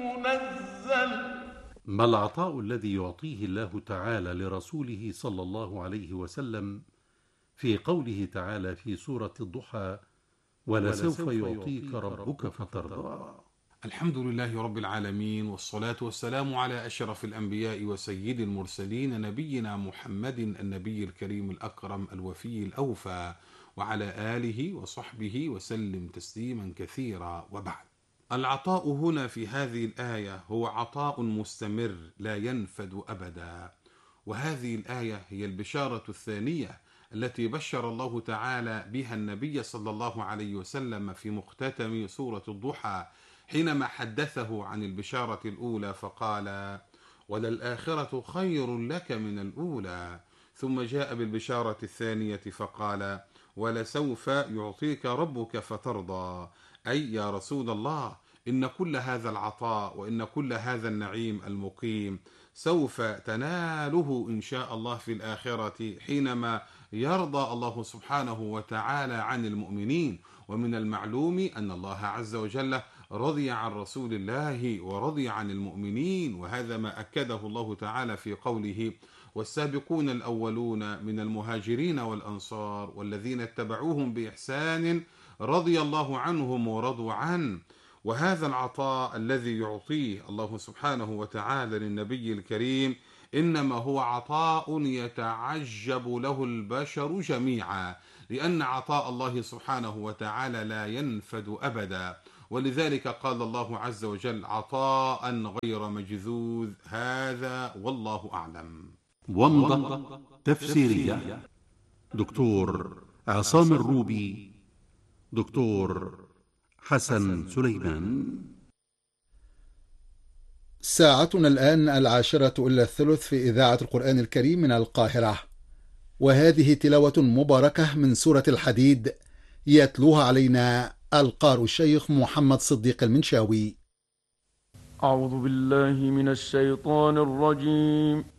المنزل. ما العطاء الذي يعطيه الله تعالى لرسوله صلى الله عليه وسلم في قوله تعالى في سورة الضحى: ولسوف يعطيك ربك فترضى؟ الحمد لله رب العالمين، والصلاة والسلام على أشرف الأنبياء وسيد المرسلين، نبينا محمد النبي الكريم الأكرم الوفي الأوفى، وعلى آله وصحبه وسلم تسليما كثيرا، وبعد. العطاء هنا في هذه الآية هو عطاء مستمر لا ينفد أبدا، وهذه الآية هي البشارة الثانية التي بشر الله تعالى بها النبي صلى الله عليه وسلم في مختتم سورة الضحى، حينما حدثه عن البشارة الأولى فقال: وللآخرة خير لك من الأولى. ثم جاء بالبشارة الثانية فقال: ولسوف يعطيك ربك فترضى، أي يا رسول الله إن كل هذا العطاء وإن كل هذا النعيم المقيم سوف تناله إن شاء الله في الآخرة، حينما يرضى الله سبحانه وتعالى عن المؤمنين. ومن المعلوم أن الله عز وجل رضي عن رسول الله ورضي عن المؤمنين، وهذا ما أكده الله تعالى في قوله: والسابقون الأولون من المهاجرين والأنصار والذين اتبعوهم بإحسان رضي الله عنهم ورضوا عنه. وهذا العطاء الذي يعطيه الله سبحانه وتعالى للنبي الكريم إنما هو عطاء يتعجب له البشر جميعا، لأن عطاء الله سبحانه وتعالى لا ينفد أبدا. ولذلك قال الله عز وجل: عطاء غير مجذوذ. هذا والله أعلم. ومضة تفسيرية، دكتور عصام الروبي، دكتور حسن سليمان. ساعتنا الآن 10:50 في إذاعة القرآن الكريم من القاهرة، وهذه تلاوة مباركة من سورة الحديد يتلوها علينا القارئ الشيخ محمد صديق المنشاوي. أعوذ بالله من الشيطان الرجيم.